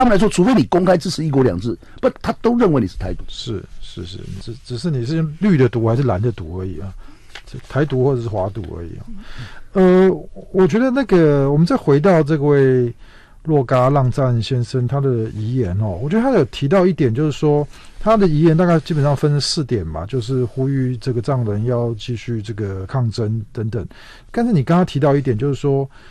他们来说，除非你公开支持一国两制，不，他都认为你是台独。 是，只是你是绿的独还是蓝的独而已啊，台独或者是华独而已啊。我觉得我们再回到这位洛嘎浪赞先生他的遗言哦，我觉得他有提到一点，就是说他的遗言大概基本上分4点嘛，就是呼吁这个藏人要继续这个抗争等等。但是你刚刚提到一点，就是说